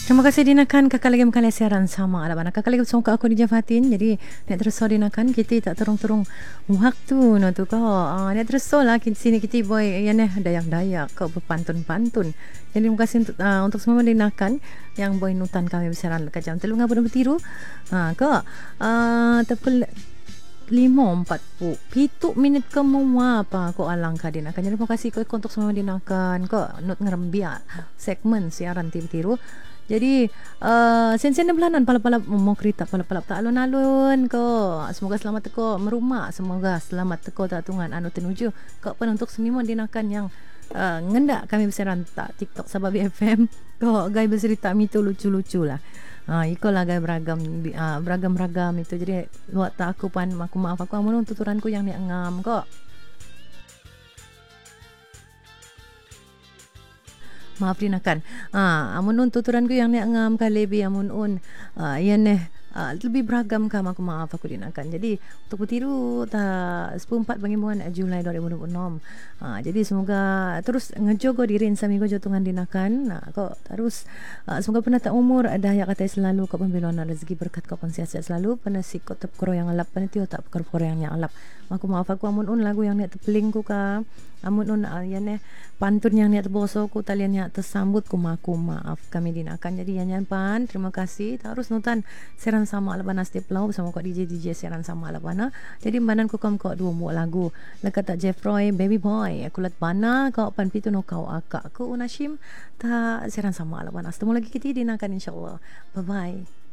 Terima kasih dinakan kakak lagi makan siaran sama ala bana kakak lagi bersama aku di Jafatin. Jadi nek terus dinakan kita tak terung-terung waktu no tu ko. Nek terus lah kita sini kita boy ya neh dayak-dayak kau berpantun-pantun. Jadi terima kasih untuk semua dinakan yang boy nutan kami bersiaran dekat jam 3 ngapa bertiru. Ko tepul 5:47 ke mau apa ko alangkah dinakan. Jadi terima kasih ko untuk semua dinakan ko not ngerembia segmen siaran tiru-tiru. Jadi sen-sen belanan pala-pala mau kereta pala-pala tak alun-alun ko. Semoga selamat teko merumah, semoga selamat teko tak tungan anu tenuju ko pun untuk semua dinakan yang ngendak kami bersiaran tak TikTok Sababi FM ko gay bercerita mito lucu-lucu lah. Iko lah gay beragam itu. Jadi luat tak aku pan aku maaf aku amun tuturanku yang ni ngam ko. Maaf dinakan. Amun un tuturanku yang ni ngam kalebi amun un yan lebih beragam kam aku maaf aku dinakan. Jadi untuk bertiru ta 14 bagi bulan Julai 2026. Jadi semoga terus ngejogo diri saminggu jotungan dinakan. Kok terus semoga pernah tak umur ada yang kata selalu kau pembiluan rezeki berkat kau pensiasat selalu penasi kau tep koro yang alap penatio tak koro yang alap. Aku maaf aku amun un lagu yang ni tepeling ku ka. Amun un yan pantun yang ni terboso ku talian yang tersambut ku maaf kami dinakan. Jadi yan pan terima kasih terus nutan siaran sama alabana setiap lau bersama kau DJ siaran sama alabana. Jadi banan ku kam kau dua buat lagu lekat tak Jeffroy Baby Boy aku lat bana kau pan pitu no kau akak ku unashim ta siaran sama alabana. Ketemu lagi kita dinakan insyaallah. Bye bye.